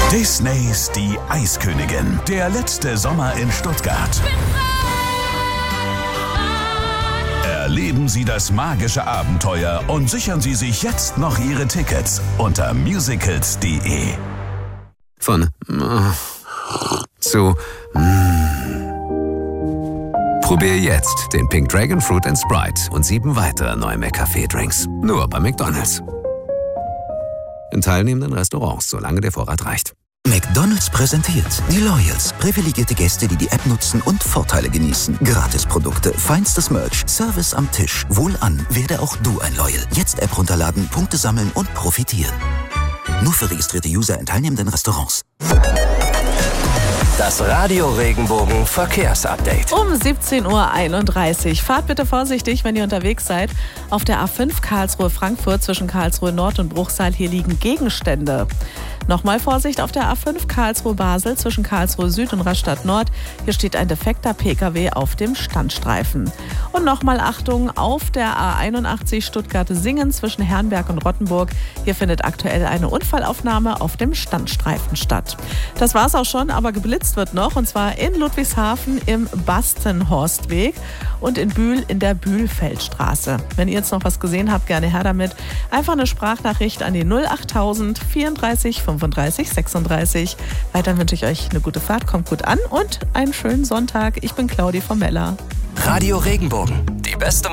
Disneys Die Eiskönigin. Der letzte Sommer in Stuttgart. Erleben Sie das magische Abenteuer und sichern Sie sich jetzt noch Ihre Tickets unter musicals.de. Von zu Probier jetzt den Pink Dragon Fruit & Sprite und 7 weitere neue McCafé-Drinks. Nur bei McDonald's. In teilnehmenden Restaurants, solange der Vorrat reicht. McDonald's präsentiert die Loyals. Privilegierte Gäste, die die App nutzen und Vorteile genießen. Gratisprodukte, feinstes Merch, Service am Tisch. Wohlan, werde auch du ein Loyal. Jetzt App runterladen, Punkte sammeln und profitieren. Nur für registrierte User in teilnehmenden Restaurants. Das Radio Regenbogen Verkehrsupdate. Um 17:31 Uhr. Fahrt bitte vorsichtig, wenn ihr unterwegs seid. Auf der A5 Karlsruhe-Frankfurt zwischen Karlsruhe Nord und Bruchsal. Hier liegen Gegenstände. Nochmal Vorsicht auf der A5 Karlsruhe-Basel zwischen Karlsruhe Süd und Rastatt Nord. Hier steht ein defekter Pkw auf dem Standstreifen. Und nochmal Achtung auf der A81 Stuttgart-Singen zwischen Herrenberg und Rottenburg. Hier findet aktuell eine Unfallaufnahme auf dem Standstreifen statt. Das war's auch schon, aber geblitzt wird noch, und zwar in Ludwigshafen im Bastenhorstweg und in Bühl in der Bühlfeldstraße. Wenn ihr jetzt noch was gesehen habt, gerne her damit. Einfach eine Sprachnachricht an die 08000 34 35 36. Weiter wünsche ich euch eine gute Fahrt, kommt gut an und einen schönen Sonntag. Ich bin Claudi von Mella. Radio Regenbogen, die beste